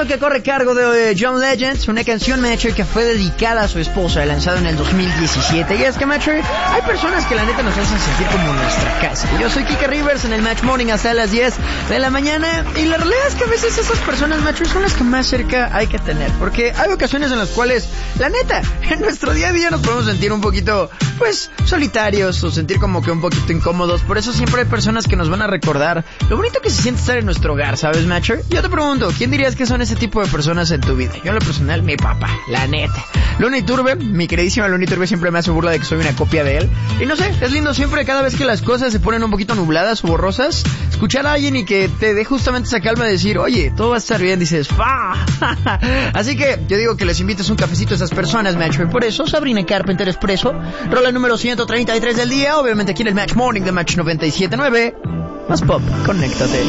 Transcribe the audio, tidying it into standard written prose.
temazo que corre cargo de John Legend, una canción, Matcher, que fue dedicada a su esposa, lanzado en el 2017. Y es que, Matcher, hay personas que la neta nos hacen sentir como nuestra casa. Yo soy Kike Rivers en el Match Morning hasta las 10 de la mañana, y la realidad es que a veces esas personas, Matcher, son las que más cerca hay que tener, porque hay ocasiones en las cuales, la neta, en nuestro día a día nos podemos sentir un poquito, pues, solitarios, o sentir como que un poquito incómodos. Por eso siempre hay personas que nos van a recordar lo bonito que se siente estar en nuestro hogar, ¿sabes, Matcher? Yo te pregunto, ¿quién dirías que son ese tipo de personas en tu vida? Yo en lo personal, mi papá, la neta. Luna Iturbe, mi queridísima Luna Iturbe, siempre me hace burla de que soy una copia de él. Y no sé, es lindo siempre, cada vez que las cosas se ponen un poquito nubladas o borrosas, escuchar a alguien y que te dé justamente esa calma de decir, oye, todo va a estar bien, dices, ¡fa! Así que yo digo que les invites un cafecito a esas personas, Matcher. Por eso, Sabrina Carpenter Espresso, rola número 133 del día, obviamente aquí en el Match Morning de Match 97.9. Más pop, conéctate.